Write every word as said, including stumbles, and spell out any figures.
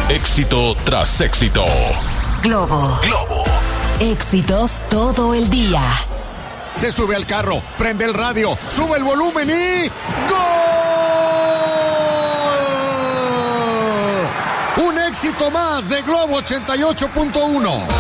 Éxito tras éxito. Globo. Globo. Éxitos todo el día. Se sube al carro, prende el radio, sube el volumen y... ¡Gol! Un éxito más de Globo ochenta y ocho punto uno.